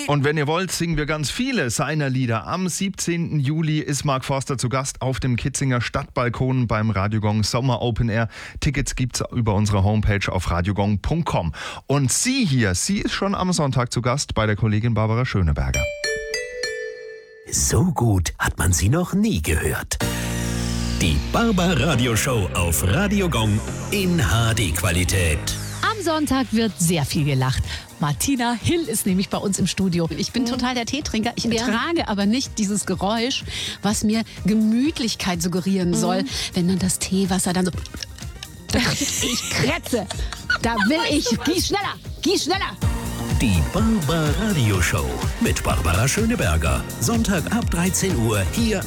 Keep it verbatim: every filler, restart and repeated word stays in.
Und wenn ihr wollt, singen wir ganz viele seiner Lieder. Am siebzehnten Juli ist Mark Forster zu Gast auf dem Kitzinger Stadtbalkon beim Radiogong Sommer Open Air. Tickets gibt's über unsere Homepage auf radiogong punkt com. Und sie hier, sie ist schon am Sonntag zu Gast bei der Kollegin Barbara Schöneberger. So gut hat man sie noch nie gehört. Die Barbara-Radio-Show auf Radiogong in H D-Qualität. Am Sonntag wird sehr viel gelacht. Martina Hill ist nämlich bei uns im Studio. Ich bin total der Teetrinker. Ich ertrage aber nicht dieses Geräusch, was mir Gemütlichkeit suggerieren soll, wenn dann das Teewasser dann so... Ich krätze. Da will ich... Gieß schneller! Gieß schneller! Die Barbara-Radio-Show mit Barbara Schöneberger. Sonntag ab dreizehn Uhr hier